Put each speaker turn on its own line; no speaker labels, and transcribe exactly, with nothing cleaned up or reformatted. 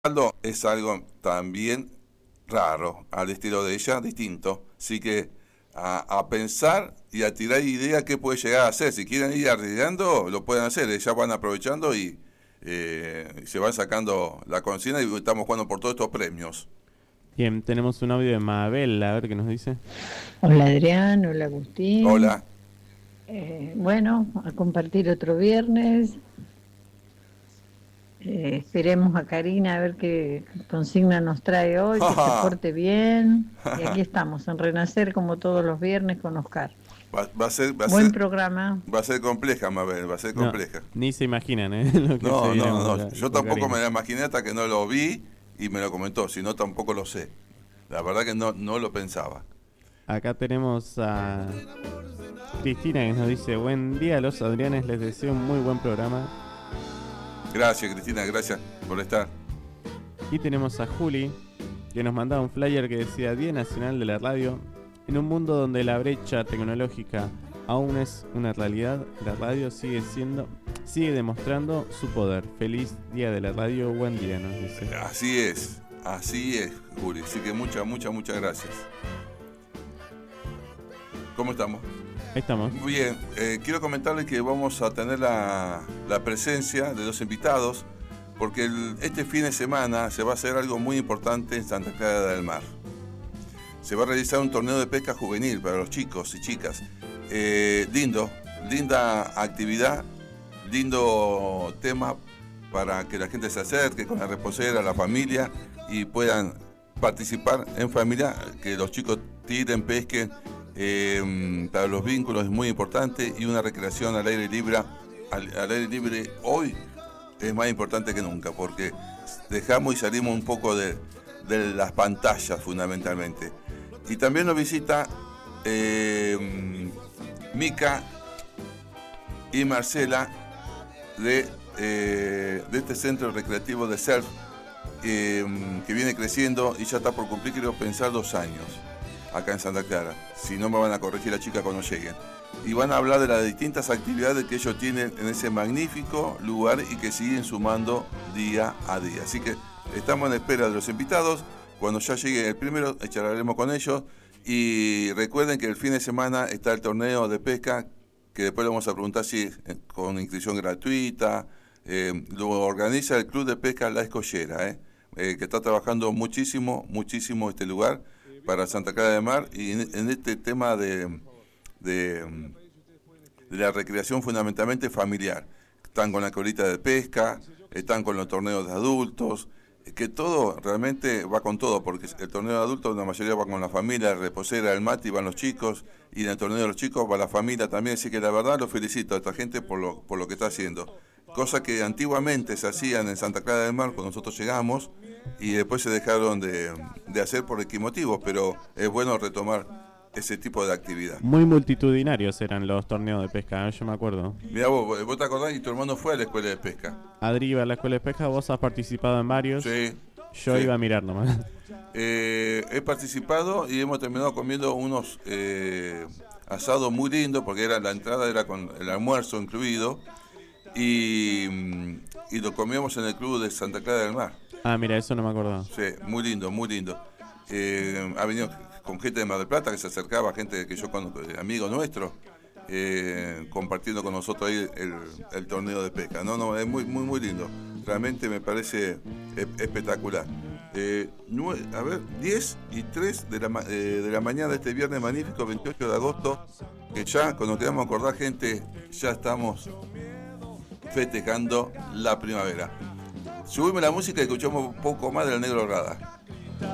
Aldo es algo también raro, al estilo de ella, distinto. Así que a, a pensar y a tirar idea qué puede llegar a hacer. Si quieren ir arriesgando, lo pueden hacer. Ellas van aprovechando y eh, se van sacando la consigna y estamos jugando por todos estos premios.
Bien, tenemos un audio de Mabel, a ver qué nos dice.
Hola Adrián, hola Agustín.
Hola.
Eh, bueno, a compartir otro viernes. Eh, esperemos a Karina a ver qué consigna nos trae hoy, que se porte bien. Y aquí estamos, en Renacer como todos los viernes con Oscar.
Va, va a ser, va a
Buen
ser,
programa.
Va a ser compleja, Mabel, va a ser compleja.
No, ni se imaginan, ¿eh? Lo que
no,
se viene
no, no,
la,
yo tampoco me la imaginé hasta que no lo vi y me lo comentó, si no tampoco lo sé. La verdad que no, no lo pensaba.
Acá tenemos a Cristina que nos dice: buen día a los Adrianes, les deseo un muy buen programa.
Gracias, Cristina, gracias por estar.
Y tenemos a Juli, que nos mandaba un flyer que decía: Día Nacional de la Radio. En un mundo donde la brecha tecnológica aún es una realidad, la radio sigue siendo, sigue demostrando su poder. Feliz Día de la Radio, buen día, nos dice.
Así es, así es, Juli. Así que muchas, muchas, muchas gracias. ¿Cómo estamos?
Ahí estamos.
Muy bien, eh, quiero comentarles que vamos a tener la, la presencia de dos invitados, porque el, este fin de semana se va a hacer algo muy importante en Santa Clara del Mar. Se va a realizar un torneo de pesca juvenil para los chicos y chicas. Eh, lindo, linda actividad, lindo tema para que la gente se acerque con la reposera, la familia, y puedan participar en familia, que los chicos tiren, pesquen. Eh, para los vínculos es muy importante, y una recreación al aire libre al, al aire libre hoy es más importante que nunca, porque dejamos y salimos un poco de, de las pantallas fundamentalmente. Y también nos visita eh, Mica y Marcela de, eh, de este centro recreativo de surf eh, que viene creciendo y ya está por cumplir, quiero pensar, dos años acá en Santa Clara, si no me van a corregir la chica cuando lleguen. Y van a hablar de las distintas actividades que ellos tienen en ese magnífico lugar y que siguen sumando día a día. Así que estamos en espera de los invitados. Cuando ya llegue el primero, charlaremos con ellos. Y recuerden que el fin de semana está el torneo de pesca, que después le vamos a preguntar si con inscripción gratuita. Eh, lo organiza el Club de Pesca La Escollera, eh, eh, que está trabajando muchísimo, muchísimo este lugar para Santa Clara del Mar, y en, en este tema de, de, de la recreación fundamentalmente familiar. Están con la colita de pesca, están con los torneos de adultos, que todo realmente va con todo, porque el torneo de adultos la mayoría va con la familia, la reposera, el mate, y van los chicos, y en el torneo de los chicos va la familia también, así que la verdad los felicito a esta gente por lo, por lo que está haciendo. Cosas que antiguamente se hacían en Santa Clara del Mar cuando nosotros llegamos, y después se dejaron de, de hacer por X motivos, pero es bueno retomar ese tipo de actividad.
Muy multitudinarios eran los torneos de pesca, ¿eh? Yo me acuerdo.
Mirá vos, vos te acordás, y tu hermano fue a la escuela de pesca.
Adri iba a la escuela de pesca, vos has participado en varios.
Sí.
Yo
sí.
iba a mirar nomás.
Eh, he participado y hemos terminado comiendo unos eh, asados muy lindos, porque era la entrada era con el almuerzo incluido, y, y lo comíamos en el club de Santa Clara del Mar.
Ah, mira, eso no me acordaba.
Sí, muy lindo, muy lindo. Eh, ha venido con gente de Mar del Plata que se acercaba, gente que yo conozco, amigos nuestros, eh, compartiendo con nosotros ahí el, el torneo de pesca. No, no, es muy, muy, muy lindo. Realmente me parece espectacular. Eh, nueve, a ver, diez y tres de la, eh, de la mañana de este viernes magnífico, veintiocho de agosto, que ya, cuando queramos acordar, gente, ya estamos festejando la primavera. Subime la música y escuchamos un poco más del Negro Rada.